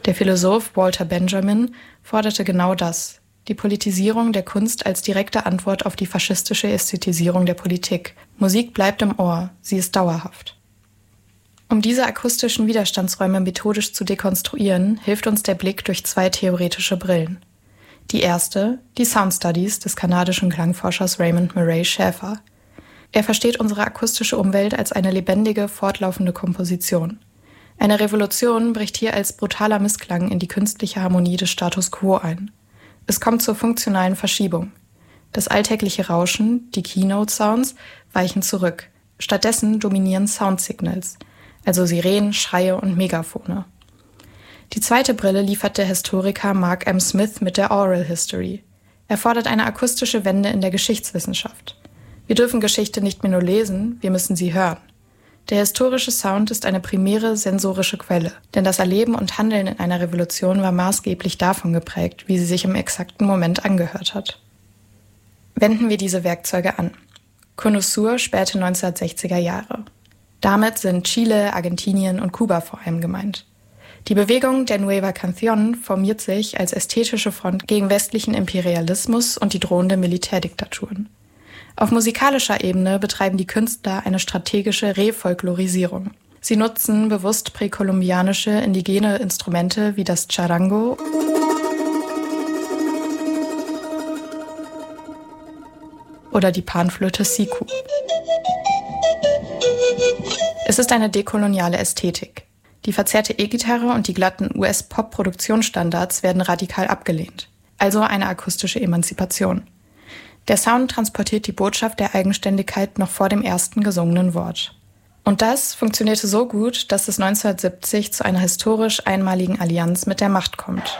Der Philosoph Walter Benjamin forderte genau das: die Politisierung der Kunst als direkte Antwort auf die faschistische Ästhetisierung der Politik. Musik bleibt im Ohr, sie ist dauerhaft. Um diese akustischen Widerstandsräume methodisch zu dekonstruieren, hilft uns der Blick durch 2 theoretische Brillen. Die erste, die Sound Studies des kanadischen Klangforschers Raymond Murray Schafer. Er versteht unsere akustische Umwelt als eine lebendige, fortlaufende Komposition. Eine Revolution bricht hier als brutaler Missklang in die künstliche Harmonie des Status quo ein. Es kommt zur funktionalen Verschiebung. Das alltägliche Rauschen, die Keynote-Sounds, weichen zurück. Stattdessen dominieren Sound-Signals, also Sirenen, Schreie und Megafone. Die zweite Brille liefert der Historiker Mark M. Smith mit der Oral History. Er fordert eine akustische Wende in der Geschichtswissenschaft. Wir dürfen Geschichte nicht mehr nur lesen, wir müssen sie hören. Der historische Sound ist eine primäre sensorische Quelle, denn das Erleben und Handeln in einer Revolution war maßgeblich davon geprägt, wie sie sich im exakten Moment angehört hat. Wenden wir diese Werkzeuge an. Cono Sur, späte 1960er Jahre. Damit sind Chile, Argentinien und Kuba vor allem gemeint. Die Bewegung der Nueva Canción formiert sich als ästhetische Front gegen westlichen Imperialismus und die drohende Militärdiktaturen. Auf musikalischer Ebene betreiben die Künstler eine strategische Refolklorisierung. Sie nutzen bewusst präkolumbianische indigene Instrumente wie das Charango oder die Panflöte Siku. Es ist eine dekoloniale Ästhetik. Die verzerrte E-Gitarre und die glatten US-Pop-Produktionsstandards werden radikal abgelehnt. Also eine akustische Emanzipation. Der Sound transportiert die Botschaft der Eigenständigkeit noch vor dem ersten gesungenen Wort. Und das funktionierte so gut, dass es 1970 zu einer historisch einmaligen Allianz mit der Macht kommt.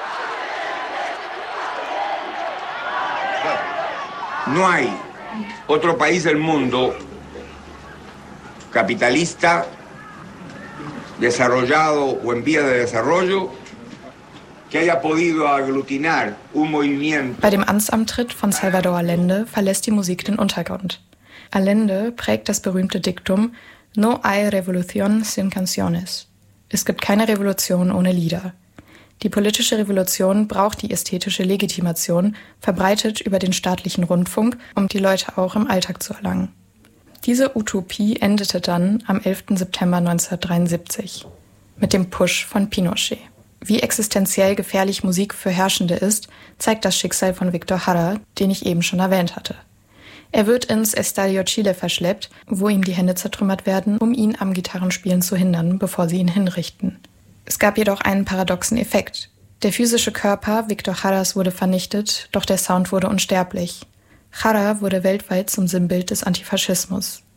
No hay otro país del mundo capitalista, desarrollado o en vía de desarrollo, que haya podido aglutinar un movimiento. Bei dem Amtsantritt von Salvador Allende verlässt die Musik den Untergrund. Allende prägt das berühmte Diktum No hay revolución sin canciones. Es gibt keine Revolution ohne Lieder. Die politische Revolution braucht die ästhetische Legitimation, verbreitet über den staatlichen Rundfunk, um die Leute auch im Alltag zu erlangen. Diese Utopie endete dann am 11. September 1973 mit dem Push von Pinochet. Wie existenziell gefährlich Musik für Herrschende ist, zeigt das Schicksal von Víctor Jara, den ich eben schon erwähnt hatte. Er wird ins Estadio Chile verschleppt, wo ihm die Hände zertrümmert werden, um ihn am Gitarrenspielen zu hindern, bevor sie ihn hinrichten. Es gab jedoch einen paradoxen Effekt. Der physische Körper Víctor Jaras wurde vernichtet, doch der Sound wurde unsterblich. Jara wurde weltweit zum Sinnbild des Antifaschismus.